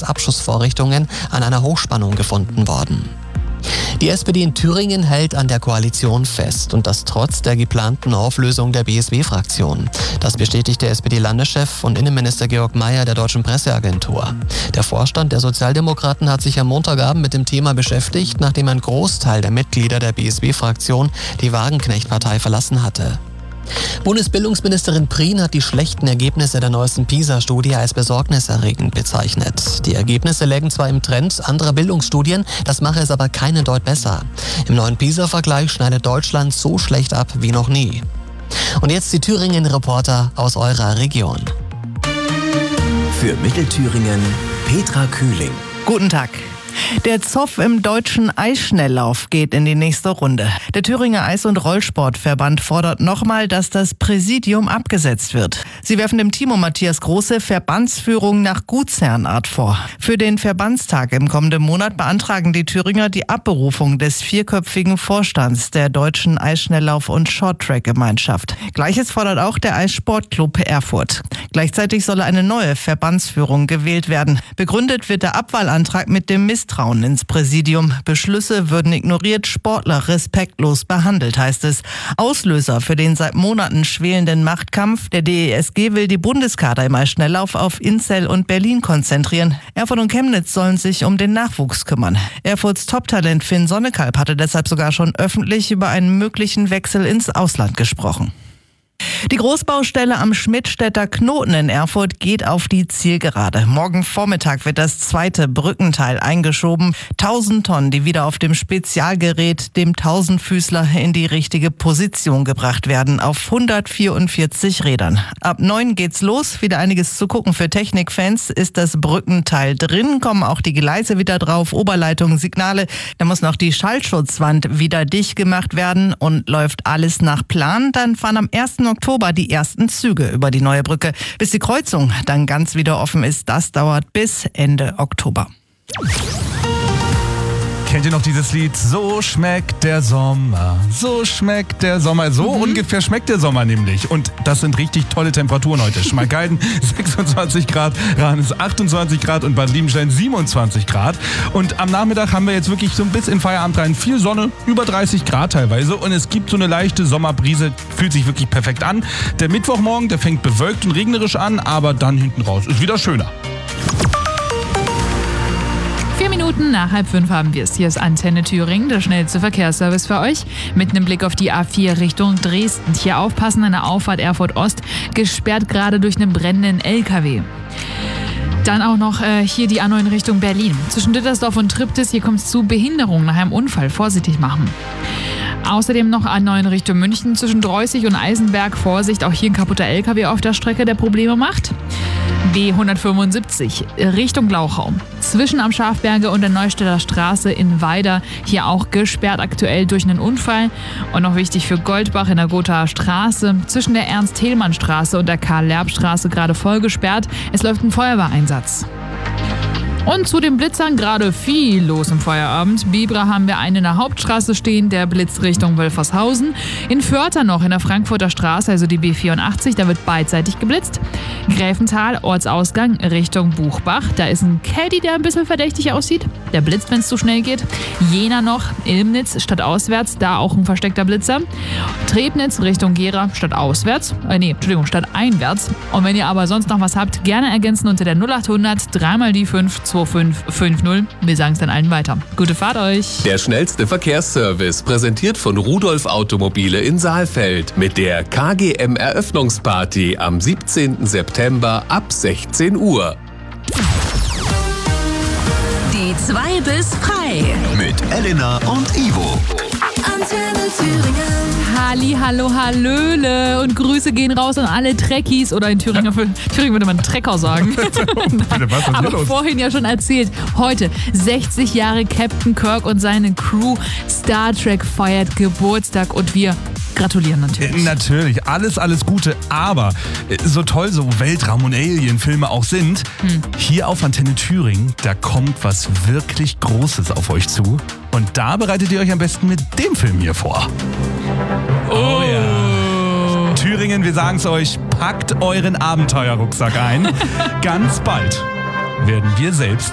Abschussvorrichtungen an einer Hochspannung gefunden worden. Die SPD in Thüringen hält an der Koalition fest und das trotz der geplanten Auflösung der BSW-Fraktion. Das bestätigte SPD-Landeschef und Innenminister Georg Mayer der Deutschen Presseagentur. Der Vorstand der Sozialdemokraten hat sich am Montagabend mit dem Thema beschäftigt, nachdem ein Großteil der Mitglieder der BSW-Fraktion die Wagenknecht-Partei verlassen hatte. Bundesbildungsministerin Prien hat die schlechten Ergebnisse der neuesten PISA-Studie als besorgniserregend bezeichnet. Die Ergebnisse lägen zwar im Trend anderer Bildungsstudien, das mache es aber keinen Deut besser. Im neuen PISA-Vergleich schneidet Deutschland so schlecht ab wie noch nie. Und jetzt die Thüringen-Reporter aus eurer Region. Für Mittelthüringen Petra Kühling. Guten Tag. Der Zoff im deutschen Eisschnelllauf geht in die nächste Runde. Der Thüringer Eis- und Rollsportverband fordert nochmal, dass das Präsidium abgesetzt wird. Sie werfen dem Timo Matthias Große Verbandsführung nach Gutsherrenart vor. Für den Verbandstag im kommenden Monat beantragen die Thüringer die Abberufung des vierköpfigen Vorstands der deutschen Eisschnelllauf- und Shorttrack-Gemeinschaft. Gleiches fordert auch der Eissportclub Erfurt. Gleichzeitig solle eine neue Verbandsführung gewählt werden. Begründet wird der Abwahlantrag mit dem Misstrauen ins Präsidium. Beschlüsse würden ignoriert, Sportler respektlos behandelt, heißt es. Auslöser für den seit Monaten schwelenden Machtkampf. Der DESG will die Bundeskader im Eisschnelllauf auf Inzell und Berlin konzentrieren. Erfurt und Chemnitz sollen sich um den Nachwuchs kümmern. Erfurts Top-Talent Finn Sonnekalb hatte deshalb sogar schon öffentlich über einen möglichen Wechsel ins Ausland gesprochen. Die Großbaustelle am Schmidtstädter Knoten in Erfurt geht auf die Zielgerade. Morgen Vormittag wird das zweite Brückenteil eingeschoben. 1000 Tonnen, die wieder auf dem Spezialgerät, dem Tausendfüßler, in die richtige Position gebracht werden, auf 144 Rädern. Ab 9 geht's los. Wieder einiges zu gucken für Technikfans. Ist das Brückenteil drin, kommen auch die Gleise wieder drauf, Oberleitungen, Signale. Da muss noch die Schallschutzwand wieder dicht gemacht werden und läuft alles nach Plan. Dann fahren am 1. Oktober die ersten Züge über die neue Brücke. Bis die Kreuzung dann ganz wieder offen ist, das dauert bis Ende Oktober. Kennt ihr noch dieses Lied? So schmeckt der Sommer, so schmeckt der Sommer. So ungefähr schmeckt der Sommer nämlich. Und das sind richtig tolle Temperaturen heute. Schmalkalden 26 Grad, Rahnes 28 Grad und Bad Liebenstein 27 Grad. Und am Nachmittag haben wir jetzt wirklich so ein bisschen in Feierabend rein. Viel Sonne, über 30 Grad teilweise. Und es gibt so eine leichte Sommerbrise, fühlt sich wirklich perfekt an. Der Mittwochmorgen, der fängt bewölkt und regnerisch an, aber dann hinten raus ist wieder schöner. 4 Minuten nach 4:30 haben wir es. Hier ist Antenne Thüringen, der schnellste Verkehrsservice für euch. Mit einem Blick auf die A4 Richtung Dresden. Hier aufpassen an der Auffahrt Erfurt Ost, gesperrt gerade durch einen brennenden LKW. Dann auch noch hier die A9 Richtung Berlin. Zwischen Dittersdorf und Triptis, hier kommt es zu Behinderungen nach einem Unfall. Vorsichtig machen. Außerdem noch A9 Richtung München zwischen Dreußig und Eisenberg. Vorsicht, auch hier ein kaputter LKW auf der Strecke, der Probleme macht. B175 Richtung Glauchau. Zwischen am Schafberge und der Neustädter Straße in Weida. Hier auch gesperrt aktuell durch einen Unfall. Und noch wichtig für Goldbach in der Gothaer Straße. Zwischen der Ernst-Thälmann-Straße und der Karl-Lerb-Straße gerade voll gesperrt. Es läuft ein Feuerwehreinsatz. Und zu den Blitzern gerade viel los im Feierabend. Bibra haben wir einen in der Hauptstraße stehen, der blitzt Richtung Wölfershausen. In Vörter noch in der Frankfurter Straße, also die B84, da wird beidseitig geblitzt. Gräfenthal, Ortsausgang Richtung Buchbach. Da ist ein Caddy, der ein bisschen verdächtig aussieht. Der blitzt, wenn es zu schnell geht. Jena noch, Ilmnitz stadtauswärts, da auch ein versteckter Blitzer. Trebnitz Richtung Gera stadtauswärts. Stadteinwärts. Und wenn ihr aber sonst noch was habt, gerne ergänzen unter der 0800 3 die 5 2550. Wir sagen es dann allen weiter. Gute Fahrt euch! Der schnellste Verkehrsservice, präsentiert von Rudolf Automobile in Saalfeld mit der KGM-Eröffnungsparty am 17. September ab 16 Uhr. Die 2 bis frei. Mit Elena und Ivo. Antenne Thüringen. Halli, hallo, hallöle und Grüße gehen raus an alle Trekkies oder in Thüringen würde man Trecker sagen. Aber vorhin ja schon erzählt, heute 60 Jahre Captain Kirk und seine Crew. Star Trek feiert Geburtstag und wir gratulieren natürlich. Natürlich, alles Gute, aber so toll so Weltraum- und Alien-Filme auch sind, hier auf Antenne Thüringen, da kommt was wirklich Großes auf euch zu. Und da bereitet ihr euch am besten mit dem Film hier vor. Oh ja. Thüringen, wir sagen es euch, packt euren Abenteuerrucksack ein. Ganz bald werden wir selbst